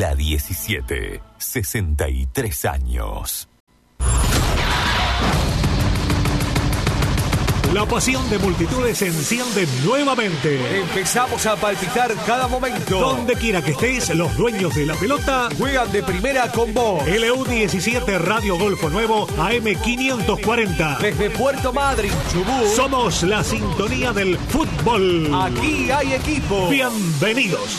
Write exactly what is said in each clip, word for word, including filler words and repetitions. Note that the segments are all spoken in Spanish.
La diecisiete, sesenta y tres años. La pasión de multitudes se enciende nuevamente. Empezamos a palpitar cada momento. Donde quiera que estés, los dueños de la pelota juegan de primera con vos. L U diecisiete Radio Golfo Nuevo, A M quinientos cuarenta. Desde Puerto Madryn, Chubut. Somos la sintonía del fútbol. Aquí hay equipo. Bienvenidos.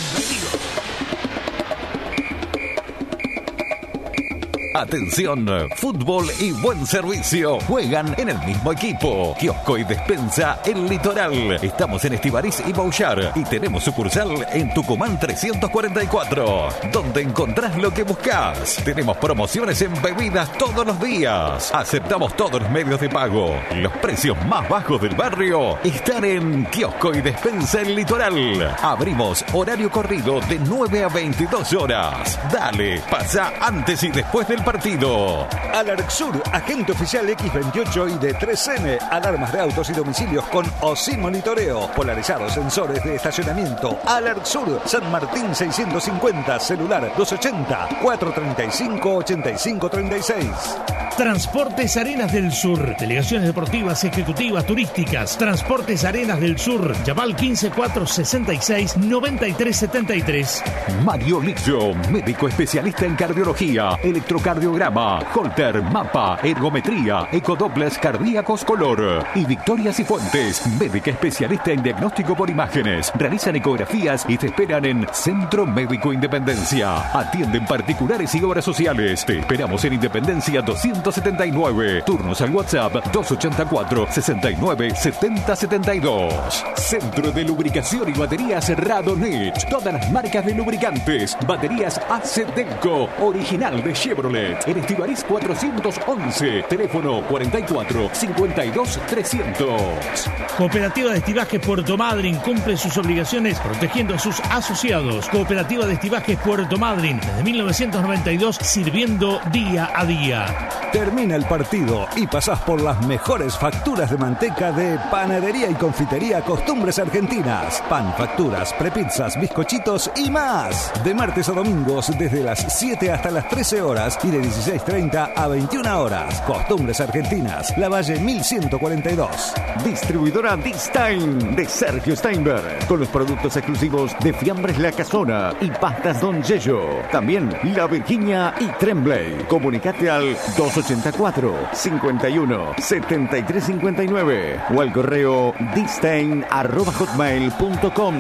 Atención, fútbol y buen servicio juegan en el mismo equipo. Kiosco y despensa El Litoral. Estamos en Estivariz y Bouchard y tenemos sucursal en Tucumán trescientos cuarenta y cuatro, donde encontrás lo que buscás. Tenemos promociones en bebidas todos los días. Aceptamos todos los medios de pago. Los precios más bajos del barrio están en Kiosco y despensa El Litoral. Abrimos horario corrido de nueve a veintidós horas. Dale, pasa antes y después del partido. Alarxur, agente oficial equis veintiocho y de tres eme. Alarmas de autos y domicilios con o sin monitoreo. Polarizados, sensores de estacionamiento. Alarxur, San Martín seiscientos cincuenta. Celular dos ochenta, cuatrocientos treinta y cinco, ochenta y cinco treinta y seis. Transportes Arenas del Sur. Delegaciones deportivas, ejecutivas, turísticas. Transportes Arenas del Sur. Llamar quince cuatrocientos sesenta y seis, noventa y tres setenta y tres. Mario Lillo, médico especialista en cardiología, electrocardiograma, holter, mapa, ergometría, ecodobles cardíacos color. Y Victoria Cifuentes, médica especialista en diagnóstico por imágenes. Realizan ecografías y te esperan en Centro Médico Independencia. Atienden particulares y obras sociales. Te esperamos en Independencia doscientos setenta y nueve. Turnos al WhatsApp dos ochenta y cuatro, sesenta y nueve, setenta setenta y dos. Centro de Lubricación y Baterías Radonech. Todas las marcas de lubricantes. Baterías Acedelco, original de Chevrolet. En Estivariz cuatrocientos once. Teléfono cuarenta y cuatro, cincuenta y dos, trescientos. Cooperativa de Estivajes Puerto Madryn cumple sus obligaciones protegiendo a sus asociados. Cooperativa de Estivajes Puerto Madryn, desde mil novecientos noventa y dos, sirviendo día a día. Termina el partido y pasás por las mejores facturas de manteca de Panadería y Confitería Costumbres Argentinas. Pan, facturas, prepizzas, bizcochitos y más. De martes a domingos desde las siete hasta las trece horas y de dieciséis treinta a veintiuna horas. Costumbres Argentinas, La Valle mil ciento cuarenta y dos. Distribuidora Distain de Sergio Steinberg, con los productos exclusivos de Fiambres La Casona y Pastas Don Yello. También La Virginia y Tremblay. Comunicate al dos ochenta y cuatro, cincuenta y uno, setenta y tres cincuenta y nueve o al correo distain arroba hotmail punto com.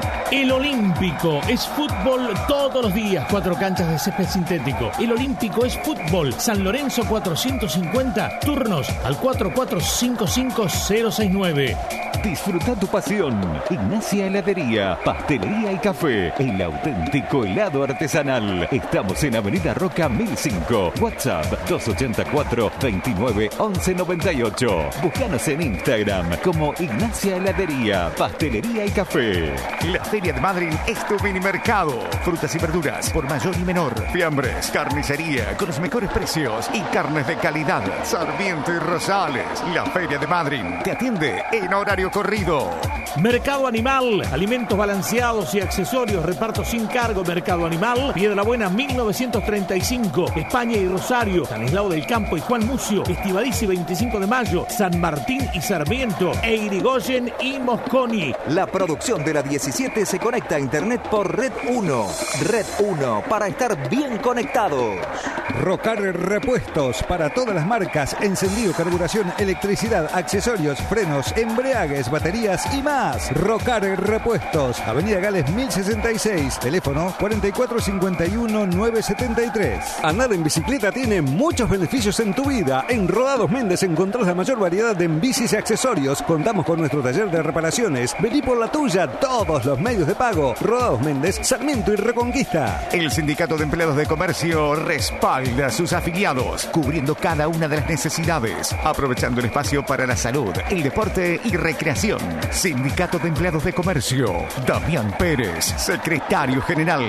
El Olímpico es fútbol todos los días. Cuatro canchas de césped sintético. El Olímpico es fútbol. San Lorenzo cuatrocientos cincuenta. Turnos al cuatro cuatro cinco cinco cero seis nueve. Disfruta tu pasión. Ignacia Heladería, Pastelería y Café. El auténtico helado artesanal. Estamos en Avenida Roca mil cinco. WhatsApp dos ochenta y cuatro, veintinueve, once noventa y ocho. Búscanos en Instagram como Ignacia Heladería, Pastelería y Café. La Feria de Madryn es tu mini mercado. Frutas y verduras por mayor y menor. Fiambres, carnicería con los mejores precios y carnes de calidad. Sarmiento y Rosales. La Feria de Madryn te atiende en horario corrido. Mercado Animal, alimentos balanceados y accesorios, reparto sin cargo. Mercado Animal, Piedrabuena mil novecientos treinta y cinco, España y Rosario, Stanislao del Campo y Juan Mucio, Estivariz y veinticinco de mayo, San Martín y Sarmiento, e Irigoyen y Mosconi. La producción de la diecisiete se conecta a internet por Red uno. Red uno, para estar bien conectados. Rocar Repuestos, para todas las marcas, encendido, carburación, electricidad, accesorios, frenos, embriagues, baterías y más. Rocar Repuestos, Avenida Gales mil sesenta y seis, teléfono cuarenta y cuatro cincuenta y uno, novecientos setenta y tres. Andar en bicicleta tiene muchos beneficios en tu vida. En Rodados Méndez encontrás la mayor variedad de bicis y accesorios. Contamos con nuestro taller de reparaciones. Vení por la tuya, todos los medios de pago. Rodados Méndez, Sarmiento y Reconquista. El Sindicato de Empleados de Comercio respalda a sus afiliados, cubriendo cada una de las necesidades, aprovechando el espacio para la salud, el deporte y recreación. Sindicato de Empleados de Comercio. Damián Pérez, secretario general.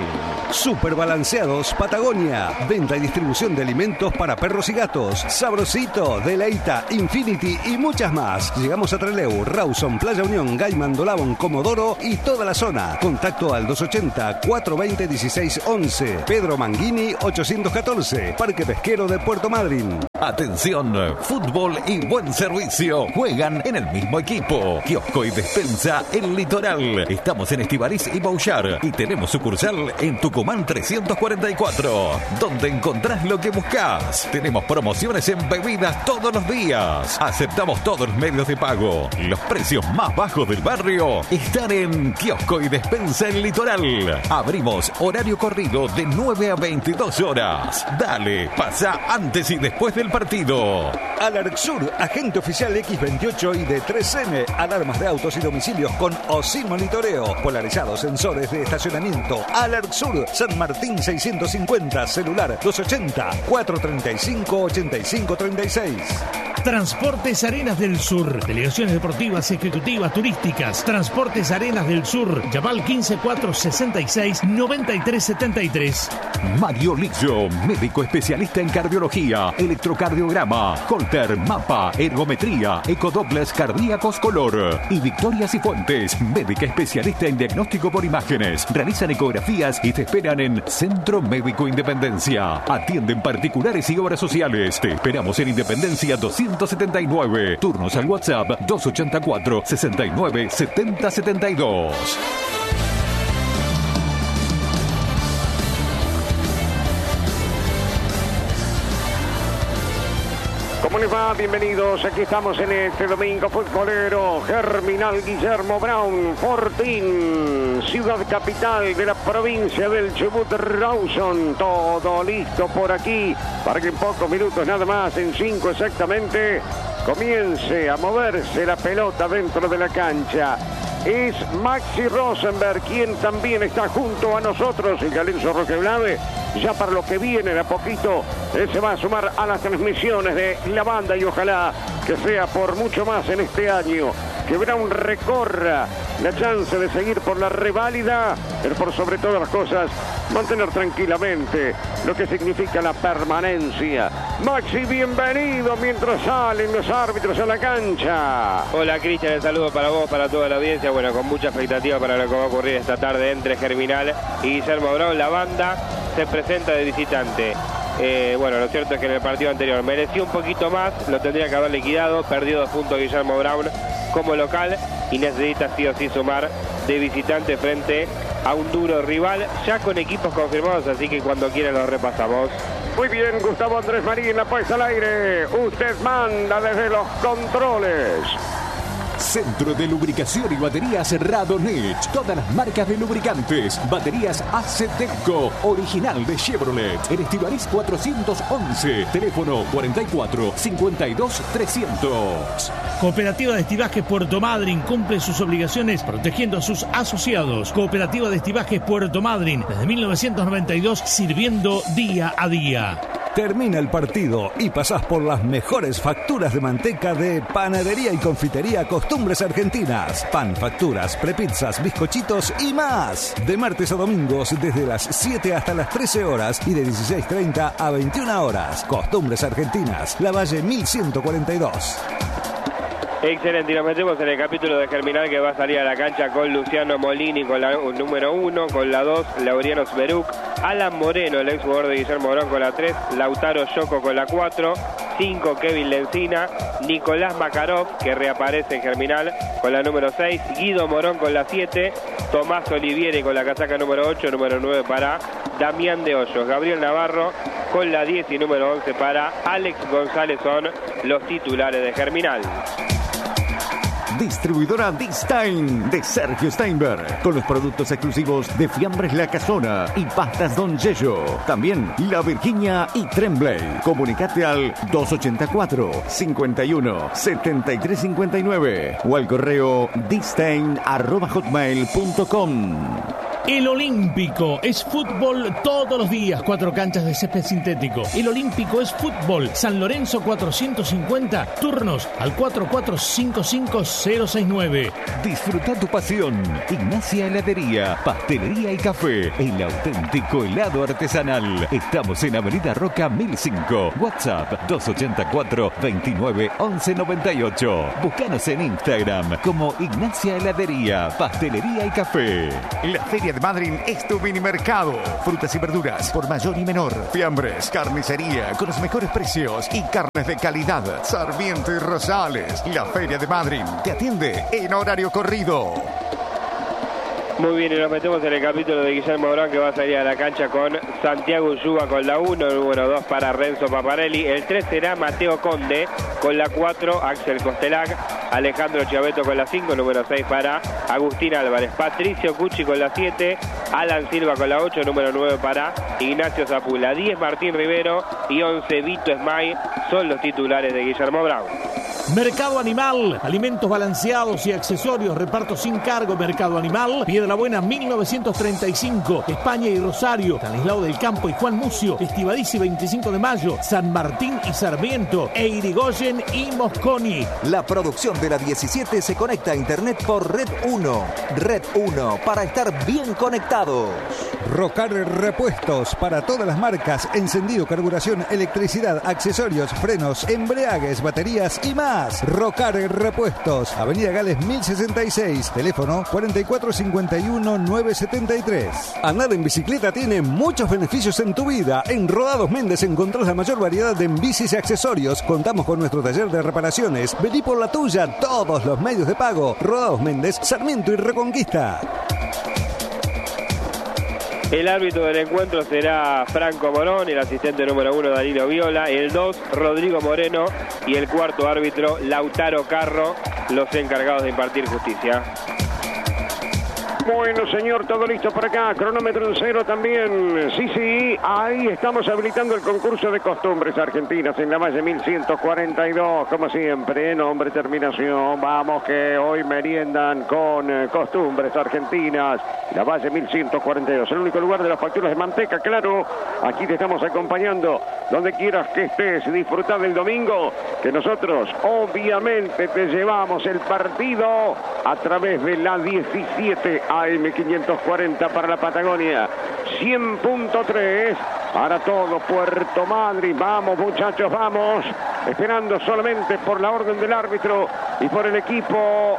Super Balanceados Patagonia. Venta y distribución de alimentos para perros y gatos. Sabrosito, Deleita, Infinity y muchas más. Llegamos a Trelew, Rawson, Playa Unión, Gaiman, Dolabón, Comodoro y toda la zona. Contacto al dos ochenta, cuatrocientos veinte, dieciséis once. Pedro Manguini ochocientos catorce. Parque Pesquero de Puerto Madryn. Atención, fútbol y buen servicio. Juegan en el mismo equipo. Kiosco y despensa El Litoral. Estamos en Estivariz y Bouchard y tenemos sucursal en Tucumán trescientos cuarenta y cuatro, donde encontrás lo que buscás. Tenemos promociones en bebidas todos los días. Aceptamos todos los medios de pago. Los precios más bajos del barrio están en Kiosco y despensa El Litoral. Abrimos horario corrido de nueve a veintidós horas. Dale, pasa antes y después del partido. Alarxur, agente oficial equis veintiocho y de tres eme. Alarmas de autos y domicilios con o sin monitoreo. Polarizados, sensores de estacionamiento. Alarxur, San Martín seiscientos cincuenta. Celular dos ochenta, cuatrocientos treinta y cinco, ochenta y cinco treinta y seis. Transportes Arenas del Sur. Delegaciones deportivas, ejecutivas, turísticas. Transportes Arenas del Sur. Llamar quince cuatrocientos sesenta y seis, noventa y tres setenta y tres. Mario Lillo, médico especialista en cardiología, electrocardiograma, Holter, mapa, ergometría, ecodobles cardíacos color. Y Victoria Cifuentes, médica especialista en diagnóstico por imágenes. Realizan ecografías y te esperan en Centro Médico Independencia. Atienden particulares y obras sociales. Te esperamos en Independencia doscientos setenta y nueve. Turnos al WhatsApp dos ochenta y cuatro, sesenta y nueve, setenta setenta y dos. ¿Cómo les va? Bienvenidos. Aquí estamos en este domingo futbolero. Germinal Guillermo Brown, Fortín, ciudad capital de la provincia del Chubut, Rawson. Todo listo por aquí para que en pocos minutos, nada más, en cinco exactamente, comience a moverse la pelota dentro de la cancha. Es Maxi Rosenberg quien también está junto a nosotros, el Galenzo Roqueblave. Ya para lo que viene de a poquito, él se va a sumar a las transmisiones de la banda y ojalá que sea por mucho más en este año. Que Brown recorra la chance de seguir por la reválida, pero por sobre todas las cosas, mantener tranquilamente lo que significa la permanencia. Maxi, bienvenido mientras salen los árbitros a la cancha. Hola Cristian, el saludo para vos, para toda la audiencia. Bueno, con mucha expectativa para lo que va a ocurrir esta tarde entre Germinal y Guillermo Brown. La banda se presenta de visitante. Eh, bueno, lo cierto es que en el partido anterior mereció un poquito más, lo tendría que haber liquidado, perdió dos puntos Guillermo Brown como local y necesita sí o sí sumar de visitante frente a un duro rival, ya con equipos confirmados, así que cuando quiera lo repasamos. Muy bien, Gustavo Andrés Marín, la puesta al aire. Usted manda desde los controles. Centro de Lubricación y Baterías Radonech. Todas las marcas de lubricantes. Baterías Aceteco, original de Chevrolet. En Estivariz cuatrocientos once. Teléfono cuarenta y cuatro, cincuenta y dos, trescientos. Cooperativa de Estivajes Puerto Madryn cumple sus obligaciones protegiendo a sus asociados. Cooperativa de Estivajes Puerto Madryn, desde mil novecientos noventa y dos, sirviendo día a día. Termina el partido y pasás por las mejores facturas de manteca de Panadería y Confitería Costumbres Argentinas. Pan, facturas, prepizzas, bizcochitos y más. De martes a domingos desde las siete hasta las trece horas y de dieciséis treinta a veintiuna horas. Costumbres Argentinas, Lavalle mil ciento cuarenta y dos. Excelente, y nos metemos en el capítulo de Germinal, que va a salir a la cancha con Luciano Molini con la número uno, con la dos, Laureano Sveruk, Alan Moreno, el ex jugador de Guillermo Brown, con la tres, Lautaro Yoko con la cuatro, cinco, Kevin Lencina, Nicolás Makarov, que reaparece en Germinal, con la número seis, Guido Morón con la siete, Tomás Olivieri con la casaca número ocho, número nueve para Damián de Hoyos, Gabriel Navarro con la diez y número once para Alex González, son los titulares de Germinal. Distribuidora Distain de Sergio Steinberg, con los productos exclusivos de Fiambres La Casona y Pastas Don Yello. También La Virginia y Tremblay. Comunicate al dos ochenta y cuatro, cincuenta y uno, setenta y tres cincuenta y nueve o al correo distain arroba hotmail punto com. El Olímpico es fútbol todos los días, cuatro canchas de césped sintético. El Olímpico es fútbol. San Lorenzo cuatrocientos cincuenta, turnos al cuatro cuatro cinco cinco cero seis nueve. Disfruta tu pasión. Ignacia Heladería, Pastelería y Café. El auténtico helado artesanal. Estamos en Avenida Roca mil cinco. WhatsApp dos ochenta y cuatro, veintinueve, once noventa y ocho. Búscanos en Instagram como Ignacia Heladería, Pastelería y Café. La Feria de Madrid es tu mini mercado. Frutas y verduras por mayor y menor. Fiambres, carnicería con los mejores precios y carnes de calidad. Sarmiento y Rosales. La Feria de Madrid te atiende en horario corrido. Muy bien, y nos metemos en el capítulo de Guillermo Brown, que va a salir a la cancha con Santiago Ulluga con la uno, el número dos para Renzo Paparelli, el tres será Mateo Conde, con la cuatro Axel Costelac, Alejandro Chiaveto con la cinco, número seis para Agustín Álvarez, Patricio Cucci con la siete, Alan Silva con la ocho, número nueve para Ignacio Zapula, diez Martín Rivero y once Vito Esmay son los titulares de Guillermo Brown. Mercado Animal, alimentos balanceados y accesorios, reparto sin cargo. Mercado Animal, Piedra Buena mil novecientos treinta y cinco, España y Rosario, Stanislao del Campo y Juan Mucio, Estivadici veinticinco de mayo, San Martín y Sarmiento, e Irigoyen y Mosconi. La producción de la diecisiete se conecta a internet por Red uno. Red uno, para estar bien conectados. Rocar Repuestos, para todas las marcas, encendido, carburación, electricidad, accesorios, frenos, embriagues, baterías y más. Rocar Repuestos, Avenida Gales mil sesenta y seis, teléfono cuarenta y cuatro cincuenta y uno, novecientos setenta y tres. Andar en bicicleta tiene muchos beneficios en tu vida. En Rodados Méndez encontrás la mayor variedad de bicis y accesorios. Contamos con nuestro taller de reparaciones. Vení por la tuya, todos los medios de pago. Rodados Méndez, Sarmiento y Reconquista. El árbitro del encuentro será Franco Morón, el asistente número uno Danilo Viola, el dos Rodrigo Moreno y el cuarto árbitro Lautaro Carro, los encargados de impartir justicia. Bueno, señor, todo listo por acá. Cronómetro en cero también. Sí, sí, ahí estamos habilitando el concurso de costumbres argentinas en la Valle mil ciento cuarenta y dos. Como siempre, nombre, terminación. Vamos que hoy meriendan con eh, costumbres argentinas. La Valle mil ciento cuarenta y dos. El único lugar de las facturas de manteca, claro. Aquí te estamos acompañando. Donde quieras que estés, disfrutar del domingo. Que nosotros, obviamente, te llevamos el partido a través de la diecisiete A M quinientos cuarenta para la Patagonia, cien punto tres para todo Puerto Madryn. Vamos, muchachos, vamos, esperando solamente por la orden del árbitro y por el equipo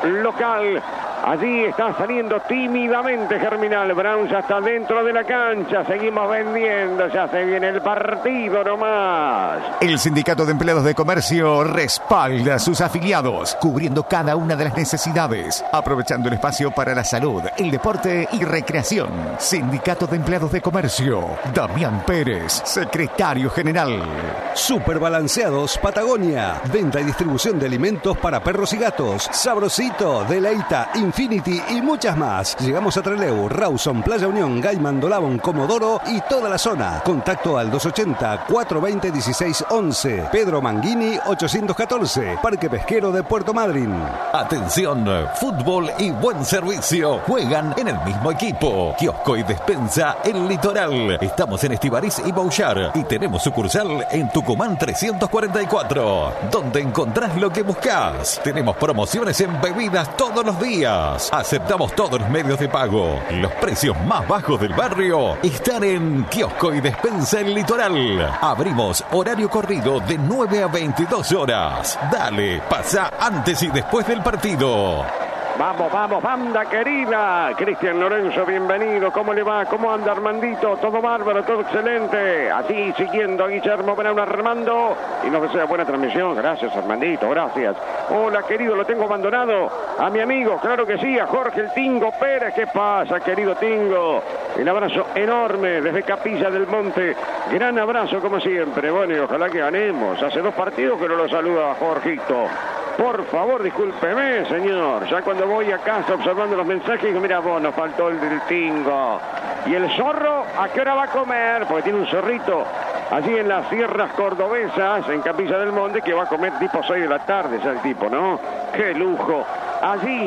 local. Allí está saliendo tímidamente Germinal. Brown ya está dentro de la cancha. Seguimos vendiendo. Ya se viene el partido nomás. El Sindicato de Empleados de Comercio respalda a sus afiliados, cubriendo cada una de las necesidades, aprovechando el espacio para la salud, el deporte y recreación. Sindicato de Empleados de Comercio. Damián Pérez, secretario general. Superbalanceados Patagonia. Venta y distribución de alimentos para perros y gatos. Sabrosito, Deleita, Infinity y muchas más. Llegamos a Trelew, Rawson, Playa Unión, Gaiman, Dolabón, Comodoro y toda la zona. Contacto al dos ochenta, cuatrocientos veinte, dieciséis once. Pedro Manguini ochocientos catorce. Parque Pesquero de Puerto Madryn. Atención, fútbol y buen servicio. Juegan en el mismo equipo. Kiosco y despensa El Litoral. Estamos en Estivariz y Bouchard y tenemos sucursal en Tucumán trescientos cuarenta y cuatro, donde encontrás lo que buscás. Tenemos promociones en bebidas todos los días. Aceptamos todos los medios de pago. Los precios más bajos del barrio están en Kiosco y Despensa El Litoral. Abrimos horario corrido de nueve a veintidós horas. Dale, pasa antes y después del partido. Vamos, vamos, banda querida. Cristian Lorenzo, bienvenido. ¿Cómo le va? ¿Cómo anda Armandito? Todo bárbaro, todo excelente. Así, siguiendo a Guillermo Brown Armando. Y nos desea buena transmisión. Gracias, Armandito, gracias. Hola, querido, lo tengo abandonado. A mi amigo, claro que sí, a Jorge el Tingo Pérez. ¿Qué pasa, querido Tingo? El abrazo enorme desde Capilla del Monte. Gran abrazo, como siempre. Bueno, y ojalá que ganemos. Hace dos partidos que no lo saluda a Jorgito. Por favor, discúlpeme, señor. Ya cuando voy a casa observando los mensajes, digo, mira vos, nos faltó el del Tingo. ¿Y el zorro a qué hora va a comer? Porque tiene un zorrito allí en las sierras cordobesas, en Capilla del Monte, que va a comer tipo seis de la tarde, ya el tipo, ¿no? ¡Qué lujo! Allí,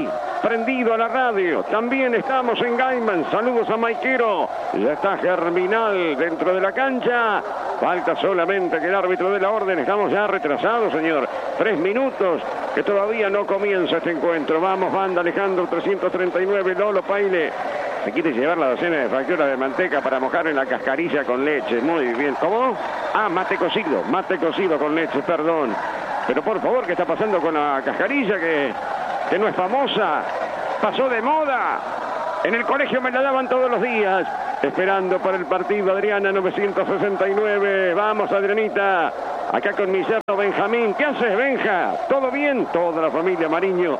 prendido a la radio. También estamos en Gaiman. Saludos a Maikero. Ya está Germinal dentro de la cancha. Falta solamente que el árbitro dé la orden. Estamos ya retrasados, señor. Tres minutos que todavía no comienza este encuentro. Vamos, banda Alejandro trescientos treinta y nueve. Lolo Paile se quiere llevar la docena de facturas de manteca para mojar en la cascarilla con leche. Muy bien. ¿Cómo? Ah, mate cocido. Mate cocido con leche, perdón. Pero por favor, ¿qué está pasando con la cascarilla que, que no es famosa? Pasó de moda. En el colegio me la daban todos los días. Esperando para el partido Adriana novecientos sesenta y nueve. Vamos, Adrianita. Acá con mi yerno Benjamín. ¿Qué haces, Benja? ¿Todo bien? Toda la familia Mariño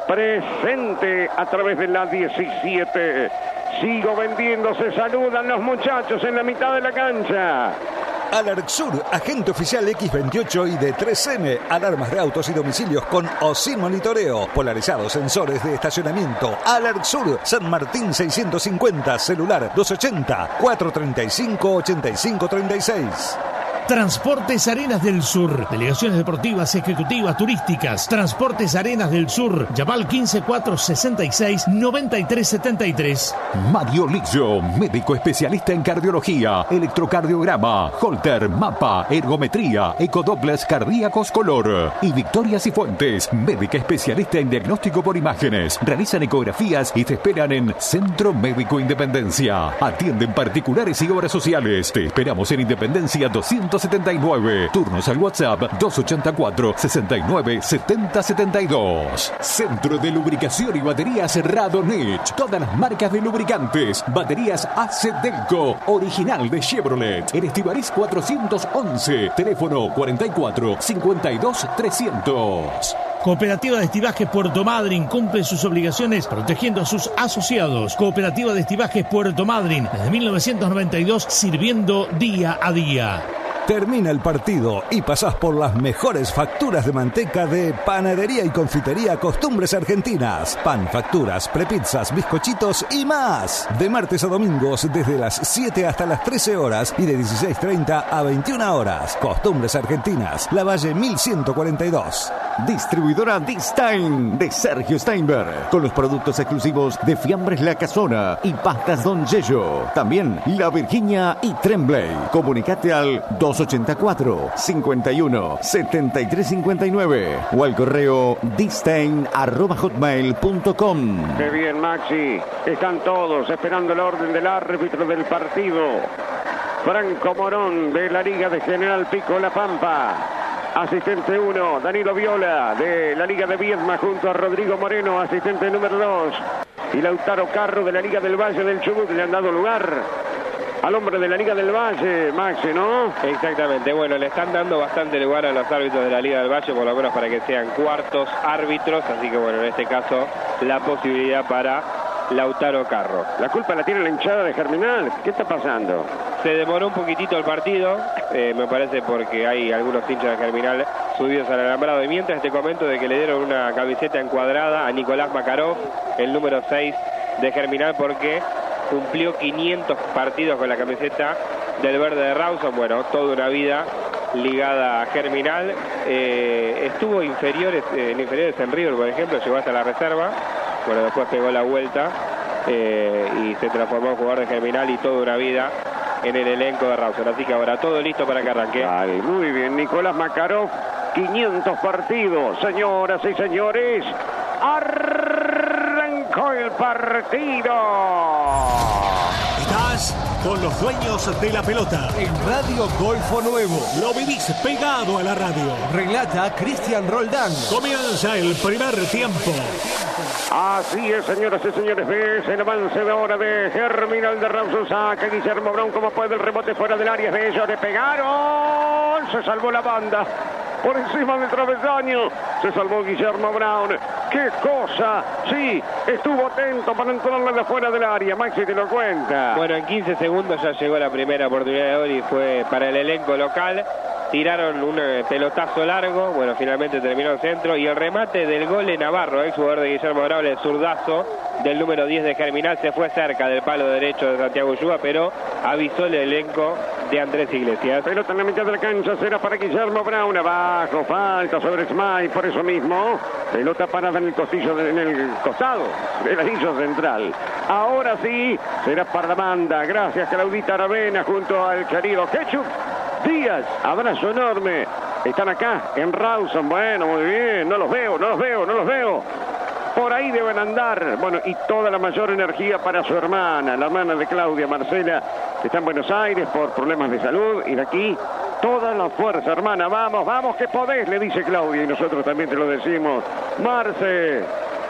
presente a través de la diecisiete. Sigo vendiendo. Se saludan los muchachos en la mitad de la cancha. Alarxur, agente oficial equis veintiocho y de tres eme, alarmas de autos y domicilios con o sin monitoreo, polarizados sensores de estacionamiento. Alarxur, San Martín seiscientos cincuenta, celular doscientos ochenta, cuatrocientos treinta y cinco, ochenta y cinco treinta y seis. Transportes Arenas del Sur. Delegaciones deportivas, ejecutivas, turísticas. Transportes Arenas del Sur. Llamar quince cuatrocientos sesenta y seis, noventa y tres setenta y tres. Mario Lizzo, médico especialista en cardiología, electrocardiograma, Holter, mapa, ergometría, ecodobles cardíacos color. Y Victoria Cifuentes, médica especialista en diagnóstico por imágenes. Realizan ecografías y te esperan en Centro Médico Independencia. Atienden particulares y obras sociales. Te esperamos en Independencia doscientos setenta y nueve. Turnos al WhatsApp dos ochenta y cuatro, sesenta y nueve, setenta setenta y dos. Centro de Lubricación y Baterías Radonich. Todas las marcas de lubricantes. Baterías A C Delco, original de Chevrolet. En Estivariz cuatrocientos once. Teléfono cuarenta y cuatro, cincuenta y dos, trescientos. Cooperativa de Estivajes Puerto Madryn cumple sus obligaciones protegiendo a sus asociados. Cooperativa de Estivajes Puerto Madryn, desde mil novecientos noventa y dos, sirviendo día a día. Termina el partido y pasás por las mejores facturas de manteca de Panadería y Confitería Costumbres Argentinas. Pan, facturas, prepizzas, bizcochitos y más. De martes a domingos desde las siete hasta las trece horas y de dieciséis treinta a veintiuna horas. Costumbres Argentinas, Lavalle mil ciento cuarenta y dos. Distribuidora Distain de Sergio Steinberg, con los productos exclusivos de Fiambres La Casona y Pastas Don Yello. También La Virginia y Tremblay. Comunicate al dos ochenta y cuatro, cincuenta y uno, setenta y tres cincuenta y nueve o al correo distain arroba hotmail punto com. Qué bien, Maxi. Están todos esperando la orden del árbitro del partido. Franco Morón de la Liga de General Pico La Pampa. Asistente uno, Danilo Viola de la Liga de Viedma junto a Rodrigo Moreno, asistente número dos. Y Lautaro Carro de la Liga del Valle del Chubut le han dado lugar al hombre de la Liga del Valle, Maxi, ¿no? Exactamente. Bueno, le están dando bastante lugar a los árbitros de la Liga del Valle, por lo menos para que sean cuartos árbitros. Así que, bueno, en este caso, la posibilidad para Lautaro Carro. La culpa la tiene la hinchada de Germinal. ¿Qué está pasando? Se demoró un poquitito el partido, eh, me parece porque hay algunos hinchas de Germinal subidos al alambrado. Y mientras te comento de que le dieron una camiseta encuadrada a Nicolás Makarov, el número seis de Germinal, porque cumplió quinientos partidos con la camiseta del verde de Rawson. Bueno, toda una vida ligada a Germinal. Eh, estuvo inferiores, eh, en inferiores en River, por ejemplo, llegó hasta la reserva. Bueno, después pegó la vuelta eh, y se transformó en jugador de Germinal y toda una vida en el elenco de Rawson. Así que ahora todo listo para que arranque. Vale, muy bien, Nicolás Makarov, quinientos partidos, señoras y señores. Arrancó el partido. Estás con los dueños de la pelota. En Radio Golfo Nuevo. Lo vivís pegado a la radio. Relata Cristian Roldán. Comienza el primer tiempo. Así es, señoras y señores, ves el avance de ahora de Germinal de Rawson. Saca Guillermo Brown como puede, el rebote fuera del área de ellos, le pegaron, se salvó la banda. Por encima del travesaño se salvó Guillermo Brown. ¡Qué cosa! Sí, estuvo atento para entrarle de fuera del área. Maxi te lo cuenta. Bueno, en quince segundos ya llegó la primera oportunidad de gol y fue para el elenco local. tiraron un eh, pelotazo largo, bueno, finalmente terminó el centro, y el remate del gol de Navarro, ex jugador de Guillermo Brown, el zurdazo del número diez de Germinal, se fue cerca del palo derecho de Santiago Ushúa, pero avisó el elenco de Andrés Iglesias. Pelota en la mitad de la cancha, será para Guillermo Brown, abajo, falta sobre Smay, por eso mismo, pelota parada en el costillo, de, en el costado del anillo central. Ahora sí, será para la banda, gracias Claudita Aravena, junto al querido Ketchup Díaz, abrazo enorme, están acá en Rawson, bueno, muy bien, no los veo, no los veo, no los veo. Por ahí deben andar, bueno, y toda la mayor energía para su hermana, la hermana de Claudia, Marcela, que está en Buenos Aires por problemas de salud, y de aquí toda la fuerza, hermana, vamos, vamos, que podés, le dice Claudia, y nosotros también te lo decimos. Marce.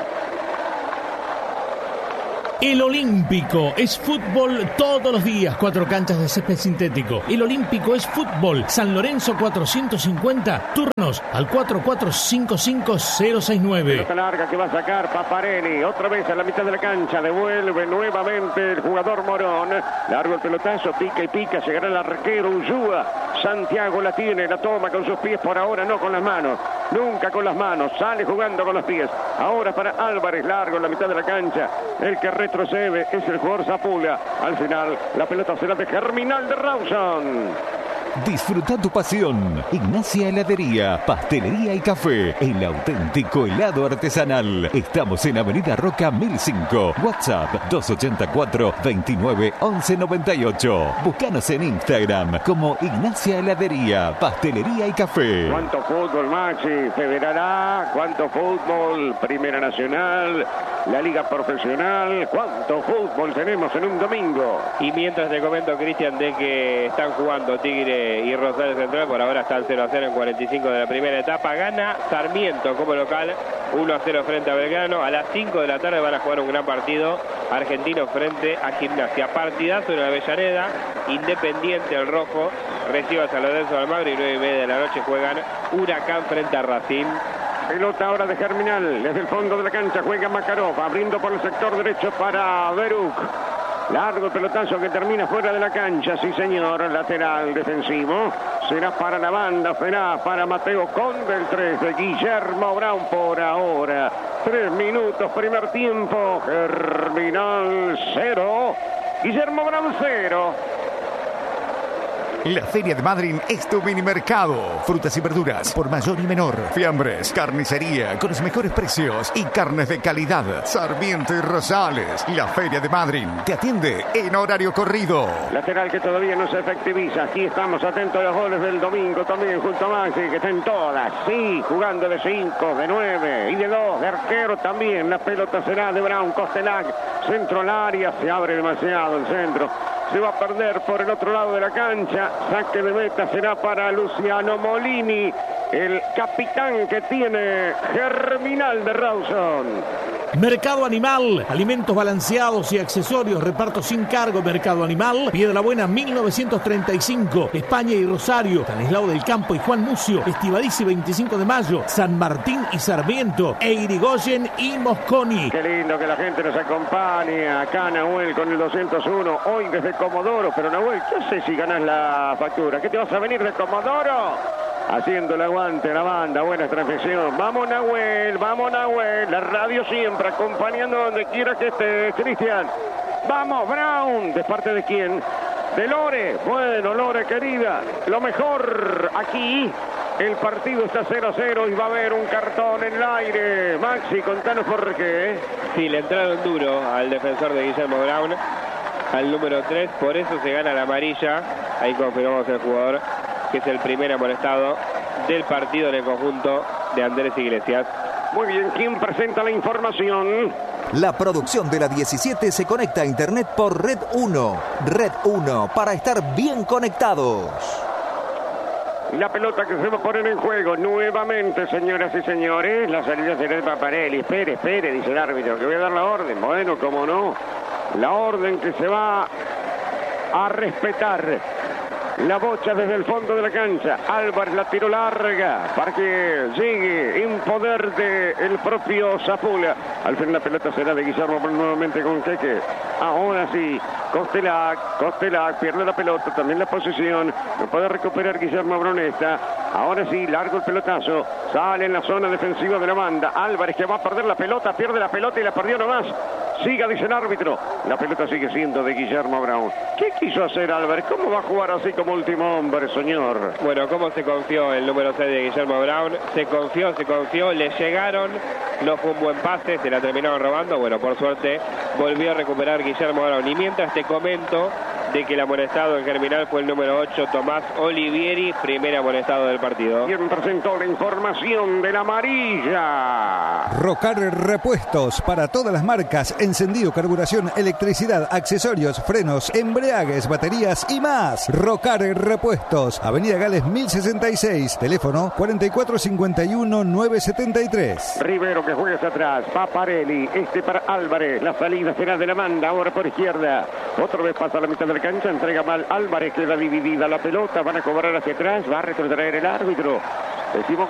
El Olímpico es fútbol todos los días, cuatro canchas de césped sintético. El Olímpico es fútbol. San Lorenzo cuatrocientos cincuenta, turnos al cuatro cuatro cinco cinco cero seis nueve. Pelota larga que va a sacar Paparelli, otra vez a la mitad de la cancha, devuelve nuevamente el jugador Morón. Largo el pelotazo, pica y pica, llegará el arquero Ushúa. Santiago la tiene, la toma con sus pies por ahora, no con las manos. Nunca con las manos, sale jugando con los pies. Ahora para Álvarez, largo en la mitad de la cancha. El que retrocede es el jugador Zapula. Al final, la pelota será de Germinal de Rawson. Disfruta tu pasión. Ignacia Heladería, Pastelería y Café. El auténtico helado artesanal. Estamos en Avenida Roca mil cinco. WhatsApp dos ochenta y cuatro, veintinueve, once noventa y ocho. Búscanos en Instagram como Ignacia Heladería, Pastelería y Café. ¿Cuánto fútbol, Maxi? Federal A, ¿cuánto fútbol? Primera Nacional, la Liga Profesional. ¿Cuánto fútbol tenemos en un domingo? Y mientras te comento, Cristian, de que están jugando Tigre y Rosario Central, por ahora están cero a cero en cuarenta y cinco de la primera etapa. Gana Sarmiento como local, uno a cero frente a Belgrano. A las cinco de la tarde van a jugar un gran partido, Argentino frente a Gimnasia. Partidazo en Avellaneda, Independiente el rojo recibe a San Lorenzo de Almagro, y nueve y media de la noche juegan Huracán frente a Racing. Pelota ahora de Germinal, desde el fondo de la cancha juega Makarov, abriendo por el sector derecho para Beruk. Largo el pelotazo que termina fuera de la cancha, sí señor, lateral defensivo. Será para la banda, será para Mateo Conde, el tres de Guillermo Brown por ahora. Tres minutos, primer tiempo, Germinal cero, Guillermo Brown cero. La Feria de Madryn es tu mini mercado. Frutas y verduras por mayor y menor. Fiambres, carnicería con los mejores precios y carnes de calidad. Sarmiento y Rosales. La Feria de Madryn te atiende en horario corrido. Lateral que todavía no se efectiviza. Aquí estamos atentos a los goles del domingo también junto a Maxi, que están todas. Sí, jugando de cinco, de nueve y de dos. De arquero también. La pelota será de Brown. Costelac. Centro al área. Se abre demasiado el centro. Se va a perder por el otro lado de la cancha. Saque de meta será para Luciano Molini, el capitán que tiene Germinal de Rawson. Mercado Animal, alimentos balanceados y accesorios, reparto sin cargo. Mercado Animal, Piedrabuena mil novecientos treinta y cinco, España y Rosario, Stanislao del Campo y Juan Mucio, Estivalici veinticinco de mayo, San Martín y Sarmiento, e Irigoyen y Mosconi. Qué lindo que la gente nos acompañe. Acá Nahuel con el doscientos uno, hoy desde Comodoro. Pero Nahuel, yo sé si ganás la factura. ¿Qué te vas a venir de Comodoro? Haciendo el aguante la banda, buena transmisión. Vamos Nahuel, vamos Nahuel. La radio siempre acompañando donde quiera que estés, Cristian. Vamos Brown, ¿de parte de quién? De Lore. Bueno, Lore querida, lo mejor aquí. El partido está cero a cero y va a haber un cartón en el aire. Maxi, contanos por qué. Sí, le entraron duro al defensor de Guillermo Brown, al número tres, por eso se gana la amarilla. Ahí confirmamos el jugador, que es el primer amonestado del partido en el conjunto de Andrés Iglesias. Muy bien, ¿quién presenta la información? La producción de la diecisiete se conecta a internet por Red uno. Red uno, para estar bien conectados. La pelota que se va a poner en juego nuevamente, señoras y señores. La salida será de Paparelli. Espere, espere, dice el árbitro, que voy a dar la orden. Bueno, cómo no. La orden que se va a respetar. La bocha desde el fondo de la cancha. Álvarez la tiró larga para que llegue en poder del propio Zapula. Al fin la pelota será de Guillermo nuevamente con Queque. Ahora sí, Costelac, Costelac pierde la pelota, también la posesión. No puede recuperar Guillermo Bronesta. Ahora sí, largo el pelotazo. Sale en la zona defensiva de la banda. Álvarez que va a perder la pelota, pierde la pelota y la perdió nomás. Siga, dice el árbitro. La pelota sigue siendo de Guillermo Brown. ¿Qué quiso hacer Álvarez? ¿Cómo va a jugar así como último hombre, señor? Bueno, ¿cómo se confió el número seis de Guillermo Brown? Se confió, se confió, le llegaron. No fue un buen pase, se la terminaron robando. Bueno, por suerte volvió a recuperar Guillermo Brown. Y mientras te comento de que el amonestado en Germinal fue el número ocho, Tomás Olivieri, primer amonestado del partido. Quien presentó la información de la amarilla. Rocar Repuestos para todas las marcas, encendido, carburación, electricidad, accesorios, frenos, embriagues, baterías y más. Rocar Repuestos, Avenida Gales mil sesenta y seis, teléfono cuarenta y cuatro cincuenta y uno nueve setenta y tres. Rivero que juega hacia atrás, Paparelli, este para Álvarez, la salida será de la banda, ahora por izquierda. Otra vez pasa a la mitad de la cancha, entrega mal Álvarez, queda dividida la pelota, van a cobrar hacia atrás, va a retrotraer el árbitro. Decimos